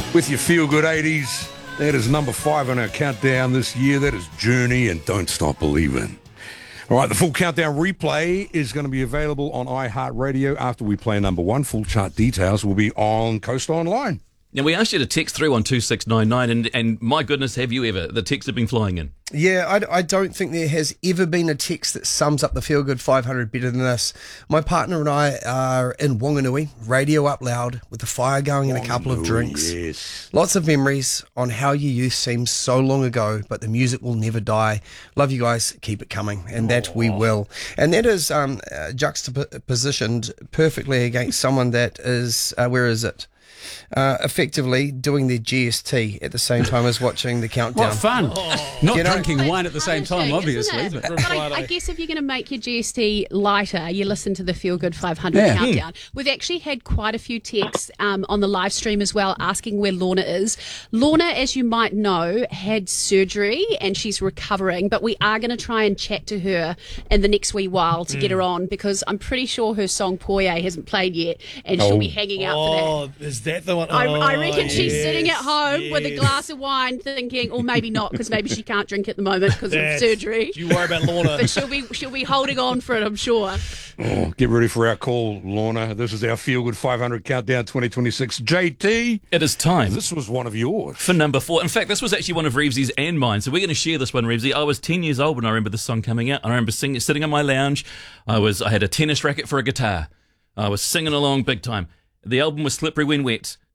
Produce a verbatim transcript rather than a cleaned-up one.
with your feel-good eighties. That is number five on our countdown this year. That is Journey and Don't Stop Believing. All right, the full countdown replay is going to be available on iHeartRadio after we play number one. Full chart details will be on Coast Online. Now, we asked you to text three one two six nine nine, and, and my goodness, have you ever? The texts have been flying in. Yeah, I, I don't think there has ever been a text that sums up the Feel Good five hundred better than this. My partner and I are in Wanganui, radio up loud, with the fire going and a couple of drinks. Yes. Lots of memories on how your youth seems so long ago, but the music will never die. Love you guys, keep it coming, and that we will. And that is um, uh, juxtapositioned perfectly against someone that is, uh, where is it? Uh, effectively doing their G S T at the same time as watching the countdown. What fun! Oh. Not You know- drinking wine at the same time, obviously. But But I, I guess if you're going to make your G S T lighter, you listen to the Feel Good five hundred Yeah. countdown. We've actually had quite a few texts um, on the live stream as well asking where Lorna is. Lorna, as you might know, had surgery and she's recovering, but we are going to try and chat to her in the next wee while to get her on, because I'm pretty sure her song Poye hasn't played yet and she'll be hanging out for that. Oh, is that the one? I, I Oh, reckon she's yes, sitting at home with a yes. glass of wine thinking, or maybe not, because maybe she can't drink at the moment because of That's- surgery. You worry about Lorna. But she'll be she'll be holding on for it, I'm sure. Oh, get ready for our call, Lorna. This is our Feel-Good five hundred countdown twenty twenty-six. J T, It is time this was one of yours. for number four. In fact, this was actually one of Reevesy's and mine, so we're going to share this one, Reevesy. I was ten years old when I remember this song coming out. I remember singing, sitting in my lounge. I was I had a tennis racket for a guitar. I was singing along big time. The album was Slippery When Wet.